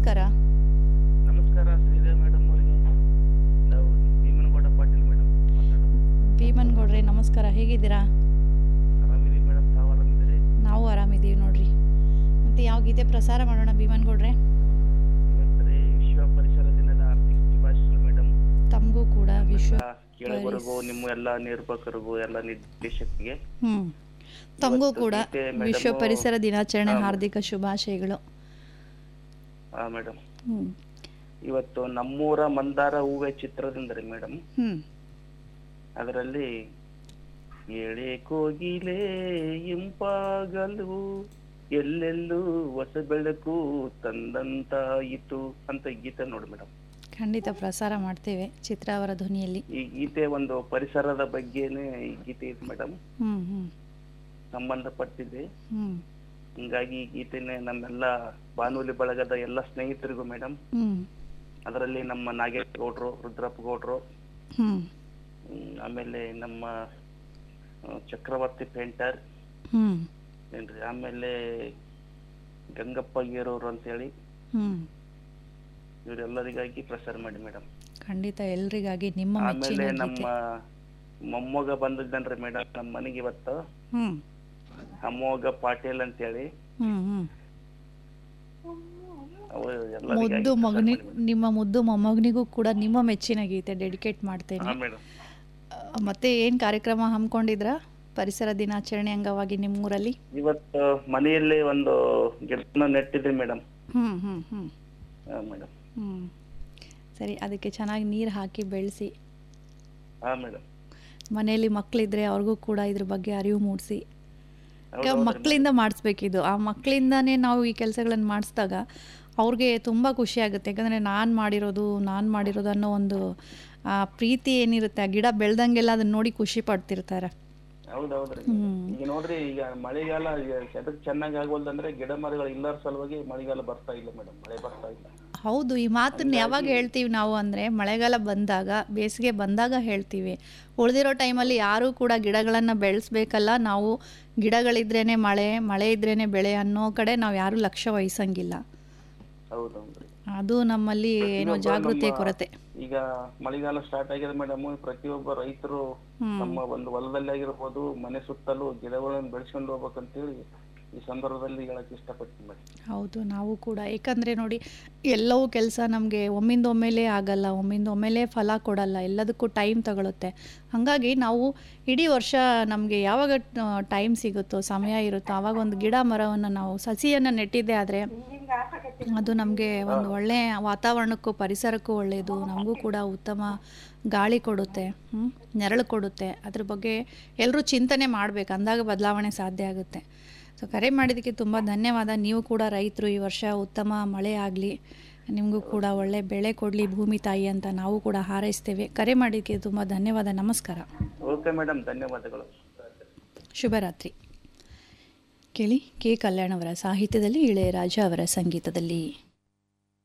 ನಮಸ್ಕಾರ. ನಮಸ್ಕಾರ ಶ್ರೀದೇವ್ ಮೇಡಮ್ ಅವರಿಗೆ. ನಾವು ಭೀಮನಗೌಡ ಪಾಟೀಲ್ ಮೇಡಮ್ ಮಾತಾಡೋದು. ಭೀಮನ್ಗೌಡ್ರೆ ನಮಸ್ಕಾರ, ಹೇಗಿದ್ದೀರಾ? ಆರಾಮಿದ್ದೀವಿ ಮೇಡಮ್, ತಾವು ಆರಾಮಿದ್ದೀರಿ? ನಾವು ಆರಾಮಿದ್ದೀವಿ ನೋಡ್ರಿ. ಮತ್ತೆ ಯಾವ ಗೀತೆ ಪ್ರಸಾರ ಮಾಡೋಣ ಭೀಮನ್ಗೌಡ್ರೆ? ಇವತ್ತು ವಿಶ್ವ ಪರಿಸರ ದಿನದ ಆರ್ಥಿಕ ಶುಭಾಶಯಗಳು ಮೇಡಮ್. ತಮಗೂ ಕೂಡ ವಿಶ್ವ ಕೇಳುಗರಿಗೂ ನಿಮ್ಮ ಎಲ್ಲ ನಿರ್ವಾಹಕರಿಗೂ ಎಲ್ಲ ನಿರ್ದೇಶಕರಿಗೆ ತಮಗೂ ಕೂಡ ಗೀತೆ ಮೇಡಮ್ ವಿಶ್ವ ಪರಿಸರ ದಿನಾಚರಣೆ ಹಾರ್ದಿಕ ಶುಭಾಶಯಗಳು. ಮೇಡಮ್ ಇವತ್ತು ನಮ್ಮೂರ ಮಂದಾರ ಹೂವೆ ಚಿತ್ರದಿಂದ ರೀ ಮೇಡಮ್. ಅದರಲ್ಲಿ ಎಳೆ ಕೋಗಿಲೆ ಇಂಪಾಗಲು ಎಲ್ಲೆಲ್ಲೂ ಹೊಸ ಬೆಳಕು ತಂದಂತಾಯಿತು ಅಂತ ಗೀತೆ ನೋಡಿ ಮೇಡಮ್. ಖಂಡಿತ ಪ್ರಸಾರ ಮಾಡ್ತೇವೆ ಚಿತ್ರ ಅವರ ಧ್ವನಿಯಲ್ಲಿ. ಈ ಗೀತೆ ಒಂದು ಪರಿಸರದ ಬಗ್ಗೆನೇ ಈ ಗೀತೆ ಇದೆ ಮೇಡಮ್, ಸಂಬಂಧಪಟ್ಟಿದೆ. ಹಿಂಗಾಗಿ ಈ ಗೀತೆನೆ ನಮ್ಮೆಲ್ಲ ಬಾನುಲಿ ಬಳಗದ ಎಲ್ಲ ಸ್ನೇಹಿತರಿಗೂ ಮೇಡಮ್, ಅದರಲ್ಲಿ ನಮ್ಮ ನಾಗೇಶ್ ಗೌಡ್ರು, ರುದ್ರಪ್ಪ ಗೌಡ್ರು, ಆಮೇಲೆ ನಮ್ಮ ಚಕ್ರವರ್ತಿ ಪೇಂಟರ್ ಏನ್ರಿ, ಆಮೇಲೆ ಗಂಗಪ್ಪ ಗೇರೂರು ಅಂತ ಹೇಳಿ ಇವರೆಲ್ಲರಿಗಾಗಿ ಪ್ರಸಾರ ಮಾಡಿ ಮೇಡಮ್. ಖಂಡಿತ ಎಲ್ರಿಗಾಗಿ ನಿಮ್ಮ ಆಮೇಲೆ ನಮ್ಮ ಮೊಮ್ಮಗ ಬಂದಿದ್ದನ್ರಿ ಮೇಡಮ್ ನಮ್ಮ ಮನೆಗೆ ಇವತ್ತು, ಅಮೋಘ ಪಾಟೀಲ್ ಅಂತ ಹೇಳಿ. ಮುದ್ದು ಮಗನಿಗೆ, ನಿಮ್ಮ ಮುದ್ದು ಮೊಮ್ಮಗನಿಗೂ ಕೂಡ ನಿಮ್ಮ ಮೆಚ್ಚಿನ ಗೀತೆ ಡೆಡಿಕೇಟ್ ಮಾಡ್ತೇನೆ. ಮತ್ತೆ ಏನ್ ಕಾರ್ಯಕ್ರಮ ಹಮ್ಮಿಕೊಂಡಿದ್ರ ಪರಿಸರ ದಿನಾಚರಣೆ ಅಂಗವಾಗಿ ನಿಮ್ಮೂರಲ್ಲಿ? ಇವತ್ತು ಮನೆಯಲ್ಲಿ ಒಂದು ಗಿಡನ ನೆಟ್ಟಿದ್ರಿ ಮೇಡಮ್. ಮೇಡಮ್ ಸರಿ, ಅದಕ್ಕೆ ಚೆನ್ನಾಗಿ ನೀರು ಹಾಕಿ ಬೆಳೆಸಿ. ಮೇಡಮ್ ಮನೆಯಲ್ಲಿ ಮಕ್ಕಳಿದ್ರೆ ಅವ್ರಿಗೂ ಕೂಡ ಇದ್ರ ಬಗ್ಗೆ ಅರಿವು ಮೂಡಿಸಿ. ಮಕ್ಕಳಿಂದ ಮಾಡಿಸ್ಬೇಕಿದು. ಆ ಮಕ್ಕಳಿಂದಾನೇ ನಾವು ಈ ಕೆಲಸಗಳನ್ನು ಮಾಡಿಸಿದಾಗ ಅವ್ರಿಗೆ ತುಂಬ ಖುಷಿ ಆಗುತ್ತೆ. ಯಾಕಂದರೆ ನಾನು ಮಾಡಿರೋದು ಅನ್ನೋ ಒಂದು ಪ್ರೀತಿ ಏನಿರುತ್ತೆ, ಆ ಗಿಡ ಬೆಳ್ದಂಗೆಲ್ಲ ಅದನ್ನ ನೋಡಿ ಖುಷಿ ಪಡ್ತಿರ್ತಾರೆ. ಹೌದೌದ್ರಿ. ಈಗ ನೋಡ್ರಿ, ಈಗ ಮಳೆಗಾಲ ಎದಕ್ ಚೆನ್ನಾಗಿ ಆಗೋಲ್ದಂದ್ರೆ ಗಿಡ ಮರಗಳು ಇಲ್ಲರ ಸಲುವಾಗಿ ಮಳೆಗಾಲ ಬರ್ತಾ ಇಲ್ಲ ಮೇಡಮ್, ಮಳೆ ಬರ್ತಾ ಇಲ್ಲ. ಹೌದು, ಈ ಮಾತನ್ನ ಯಾವಾಗ ಹೇಳ್ತೀವಿ ನಾವು ಅಂದರೆ ಮಳೆಗಾಲ ಬಂದಾಗ, ಬೇಸಿಗೆ ಬಂದಾಗ ಹೇಳ್ತೀವಿ. ಉಳಿದಿರೋ ಟೈಮಲ್ಲಿ ಯಾರೂ ಕೂಡ ಗಿಡಗಳನ್ನು ಬೆಳೆಸ್ಬೇಕಲ್ಲ, ನಾವು ಗಿಡಗಳಿದ್ರೇನೆ ಮಳೆ ಇದ್ರೇನೆ ಬೆಳೆ ಅನ್ನೋ ಕಡೆ ನಾವು ಯಾರೂ ಲಕ್ಷ್ಯ ವಹಿಸಂಗಿಲ್ಲ. ಅದು ನಮ್ಮಲ್ಲಿ ಏನೋ ಜಾಗೃತಿ ಕೊರತೆ. ಈಗ ಮಳೆಗಾಲ ಸ್ಟಾರ್ಟ್ ಆಗಿದೆ ಮೇಡಮ್, ಪ್ರತಿಯೊಬ್ಬ ರೈತರು ನಮ್ಮ ಒಂದು ಹೊಲದಲ್ಲಿ ಆಗಿರ್ಬೋದು, ಮನೆ ಸುತ್ತಲೂ ಗಿಡಗಳನ್ನು ಬೆಳೆಸ್ಕೊಂಡು ಹೋಗ್ಬೇಕಂತೇಳಿ ಈ ಸಂದರ್ಭದಲ್ಲಿ ಹೇಳಕ್ ಇಷ್ಟಪಡ್ತೀನಿ ಮೇಡಮ್. ಹೌದು, ನಾವು ಕೂಡ. ಏಕೆಂದರೆ ನೋಡಿ, ಎಲ್ಲವೂ ಕೆಲಸ ನಮಗೆ ಒಮ್ಮಿಂದೊಮ್ಮೆಲೇ ಆಗಲ್ಲ, ಒಮ್ಮಿಂದೊಮ್ಮೆಲೇ ಫಲ ಕೊಡಲ್ಲ, ಎಲ್ಲದಕ್ಕೂ ಟೈಮ್ ತಗೊಳುತ್ತೆ. ಹಾಗಾಗಿ ನಾವು ಇಡೀ ವರ್ಷ ನಮಗೆ ಯಾವಾಗ ಟೈಮ್ ಸಿಗುತ್ತೋ, ಸಮಯ ಇರುತ್ತೋ, ಆವಾಗ ಒಂದು ಗಿಡ ಮರವನ್ನು ನಾವು ಸಸಿಯನ್ನು ನೆಟ್ಟಿದ್ದೆ ಆದರೆ ಅದು ನಮಗೆ ಒಂದು ಒಳ್ಳೆಯ ವಾತಾವರಣಕ್ಕೂ ಪರಿಸರಕ್ಕೂ ಒಳ್ಳೆಯದು, ನಮಗೂ ಕೂಡ ಉತ್ತಮ ಗಾಳಿ ಕೊಡುತ್ತೆ, ನೆರಳು ಕೊಡುತ್ತೆ. ಅದ್ರ ಬಗ್ಗೆ ಎಲ್ಲರೂ ಚಿಂತನೆ ಮಾಡಬೇಕು, ಅಂದಾಗ ಬದಲಾವಣೆ ಸಾಧ್ಯ ಆಗುತ್ತೆ. ಸೊ ಕರೆ ಮಾಡಿದ್ದಕ್ಕೆ ತುಂಬ ಧನ್ಯವಾದ. ನೀವು ಕೂಡ ರೈತರು, ಈ ವರ್ಷ ಉತ್ತಮ ಮಳೆ ಆಗಲಿ, ನಿಮಗೂ ಕೂಡ ಒಳ್ಳೆ ಬೆಳೆ ಕೊಡಲಿ ಭೂಮಿ ತಾಯಿ ಅಂತ ನಾವು ಕೂಡ ಹಾರೈಸ್ತೇವೆ. ಕರೆ ಮಾಡಿದ್ದಕ್ಕೆ ತುಂಬ ಧನ್ಯವಾದ. ನಮಸ್ಕಾರ. ಓಕೆ ಮೇಡಮ್, ಧನ್ಯವಾದಗಳು. ಶುಭರಾತ್ರಿ. ಕೇಳಿ, ಕೆ ಕಲ್ಯಾಣ್ ಅವರ ಸಾಹಿತ್ಯದಲ್ಲಿ, ಇಳೆಯರಾಜ ಅವರ ಸಂಗೀತದಲ್ಲಿ.